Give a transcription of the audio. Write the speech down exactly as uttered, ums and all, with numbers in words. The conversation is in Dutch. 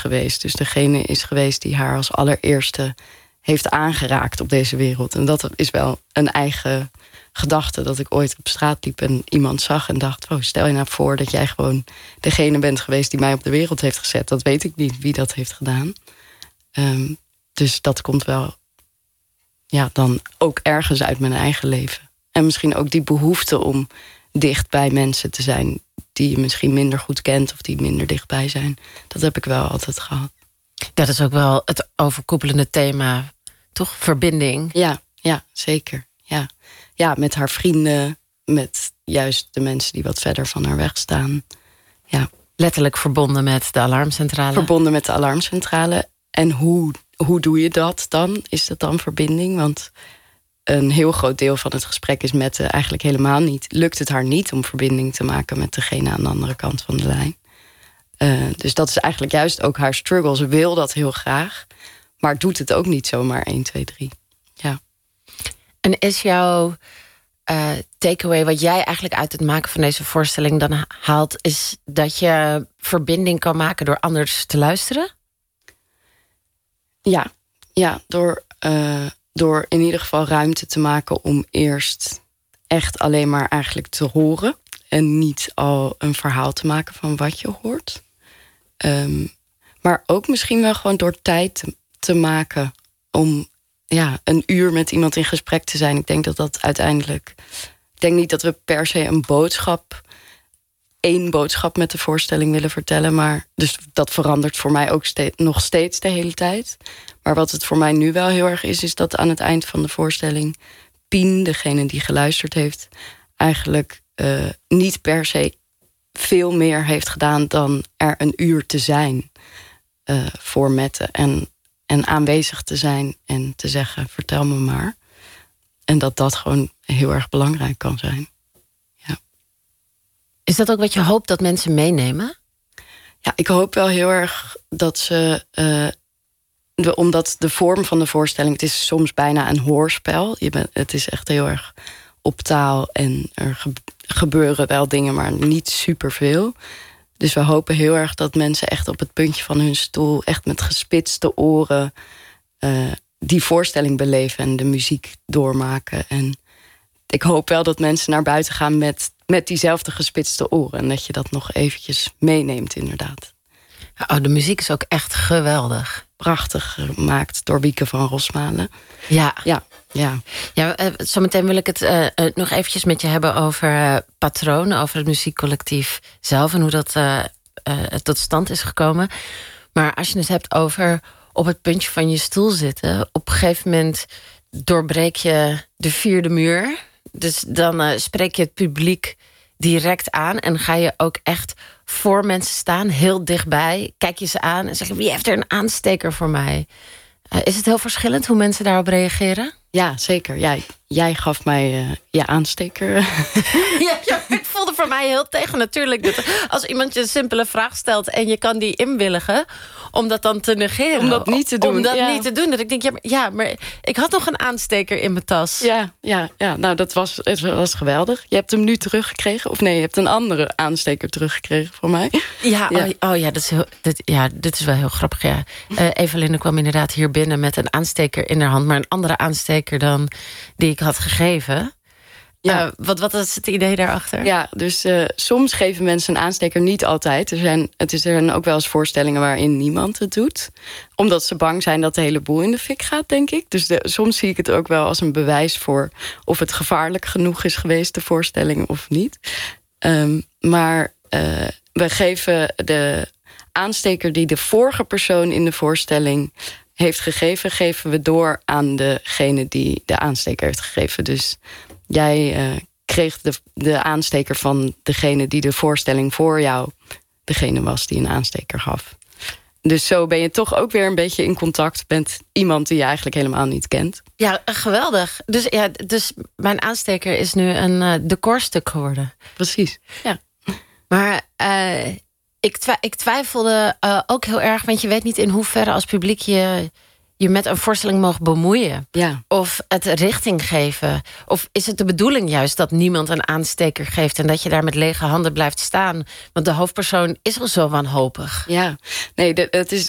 geweest. Dus degene is geweest die haar als allereerste heeft aangeraakt op deze wereld. En dat is wel een eigen gedachte, dat ik ooit op straat liep en iemand zag en dacht, oh, stel je nou voor dat jij gewoon degene bent geweest die mij op de wereld heeft gezet. Dat weet ik niet wie dat heeft gedaan. Um, dus dat komt wel ja, dan ook ergens uit mijn eigen leven. En misschien ook die behoefte om dicht bij mensen te zijn die je misschien minder goed kent of die minder dichtbij zijn. Dat heb ik wel altijd gehad. Dat is ook wel het overkoepelende thema, toch? Verbinding. Ja, ja, zeker. Ja. ja, met haar vrienden, met juist de mensen die wat verder van haar weg staan. Ja. Letterlijk verbonden met de alarmcentrale. Verbonden met de alarmcentrale. En hoe, hoe doe je dat dan? Is dat dan verbinding? Want een heel groot deel van het gesprek is met de eigenlijk helemaal niet. Lukt het haar niet om verbinding te maken met degene aan de andere kant van de lijn. Uh, dus dat is eigenlijk juist ook haar struggle. Ze wil dat heel graag, maar doet het ook niet zomaar één, twee, drie. Ja. En is jouw uh, takeaway, wat jij eigenlijk uit het maken van deze voorstelling dan haalt, is dat je verbinding kan maken door anders te luisteren? Ja, ja door, uh, door in ieder geval ruimte te maken om eerst echt alleen maar eigenlijk te horen en niet al een verhaal te maken van wat je hoort. Um, maar ook misschien wel gewoon door tijd te, te maken om ja, een uur met iemand in gesprek te zijn. Ik denk dat dat uiteindelijk... Ik denk niet dat we per se een boodschap... één boodschap met de voorstelling willen vertellen. Maar dus dat verandert voor mij ook steeds, nog steeds de hele tijd. Maar wat het voor mij nu wel heel erg is... is dat aan het eind van de voorstelling Pien, degene die geluisterd heeft... eigenlijk uh, niet per se veel meer heeft gedaan... dan er een uur te zijn uh, voor Mette. En En aanwezig te zijn en te zeggen, vertel me maar. En dat dat gewoon heel erg belangrijk kan zijn. Ja. Is dat ook wat je hoopt dat mensen meenemen? Ja, ik hoop wel heel erg dat ze... Uh, de, omdat de vorm van de voorstelling... het is soms bijna een hoorspel. Je bent, het is echt heel erg op taal. En er ge, gebeuren wel dingen, maar niet superveel. Dus we hopen heel erg dat mensen echt op het puntje van hun stoel... echt met gespitste oren uh, die voorstelling beleven... en de muziek doormaken. En ik hoop wel dat mensen naar buiten gaan met, met diezelfde gespitste oren... en dat je dat nog eventjes meeneemt, inderdaad. Oh, de muziek is ook echt geweldig. Prachtig gemaakt door Wieke van Rosmalen. Ja. Ja. Ja, ja uh, zometeen wil ik het uh, uh, nog eventjes met je hebben over uh, Patroon... over het muziekcollectief zelf en hoe dat uh, uh, tot stand is gekomen. Maar als je het hebt over op het puntje van je stoel zitten... op een gegeven moment doorbreek je de vierde muur. Dus dan uh, spreek je het publiek direct aan... en ga je ook echt voor mensen staan, heel dichtbij... kijk je ze aan en zeg je, wie heeft er een aansteker voor mij? Uh, is het heel verschillend hoe mensen daarop reageren? Ja, zeker. Jij, jij gaf mij uh, je aansteker. Ja, ja, het voelde voor mij heel tegen natuurlijk. Dat als iemand je een simpele vraag stelt en je kan die inwilligen... om dat dan te negeren. Om dat niet te doen. Om dat ja. niet te doen. Dat ik denk, ja maar, ja, maar ik had nog een aansteker in mijn tas. Ja, ja, ja. Nou, dat was, het was geweldig. Je hebt hem nu teruggekregen. Of nee, je hebt een andere aansteker teruggekregen van mij. Ja, ja. Oh, oh ja, dat is heel, dit, ja, dit is wel heel grappig, ja. Uh, Eveline kwam inderdaad hier binnen met een aansteker in haar hand... maar een andere aansteker dan die ik had gegeven. Ja. Uh, wat, wat is het idee daarachter? Ja, dus uh, soms geven mensen een aansteker, niet altijd. Er zijn, het is, er zijn ook wel eens voorstellingen waarin niemand het doet. Omdat ze bang zijn dat de hele boel in de fik gaat, denk ik. Dus de, soms zie ik het ook wel als een bewijs voor... of het gevaarlijk genoeg is geweest, de voorstelling, of niet. Um, maar uh, we geven de aansteker die de vorige persoon in de voorstelling... heeft gegeven, geven we door aan degene die de aansteker heeft gegeven. Dus jij uh, kreeg de, de aansteker van degene die de voorstelling voor jou... degene was die een aansteker gaf. Dus zo ben je toch ook weer een beetje in contact... met iemand die je eigenlijk helemaal niet kent. Ja, geweldig. Dus, ja, dus mijn aansteker is nu een uh, decorstuk geworden. Precies, ja. Maar... Uh, Ik, twi- ik twijfelde uh, ook heel erg, want je weet niet in hoeverre als publiek je je met een voorstelling mag bemoeien. Ja. Of het richting geven. Of is het de bedoeling juist dat niemand een aansteker geeft en dat je daar met lege handen blijft staan? Want de hoofdpersoon is al zo wanhopig. Ja, nee, de, het is